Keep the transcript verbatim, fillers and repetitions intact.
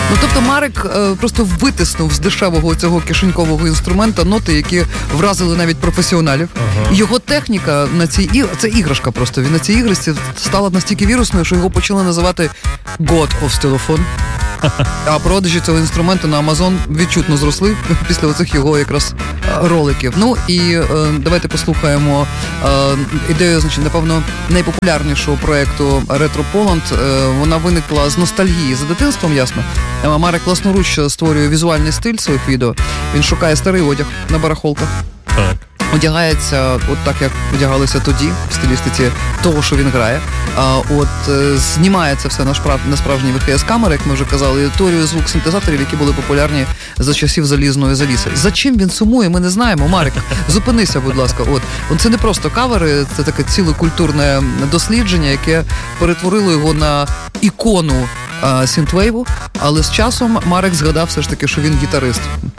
Ну, тобто Марек е, просто витиснув з дешевого цього кишенькового інструмента ноти, які вразили навіть професіоналів. Ага. Його техніка на цій і це іграшка просто. Він на цій іграшці стала настільки вірусною, що його почали називати God of Stylophone. А продажі цього інструменту на Amazon відчутно зросли після оцих його якраз роликів. Ну і е, давайте послухаємо е, ідею, значить, напевно, найпопулярнішого проєкту Retro Poland. Е, вона виникла з ностальгії за дитинством, ясно. Марек власноруч створює візуальний стиль своїх відео. Він шукає старий одяг на барахолках. Так. Одягається от так, як одягалися тоді, в стилістиці того, що він грає. А, от е, знімається все на, шправ... на справжній ві ейч ес-камери, як ми вже казали, і творює звук синтезаторів, які були популярні за часів залізної завіси. За чим він сумує, ми не знаємо. Марек, зупинися, будь ласка. От. Це не просто кавери, це таке ціле культурне дослідження, яке перетворило його на ікону синтвейву, але з часом Марек згадав все ж таки, що він гітарист.